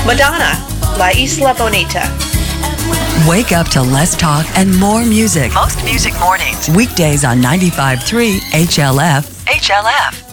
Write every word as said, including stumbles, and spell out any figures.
Madonna, La Isla Bonita. Wake up to less talk and more music. Most music mornings. Weekdays on ninety-five point three H L F. H L F.